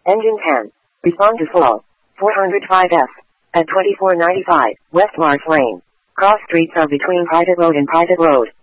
Engine 10. Respond to flow. 405F. At 2495, West Marsh Lane. Cross streets are between private road and private road.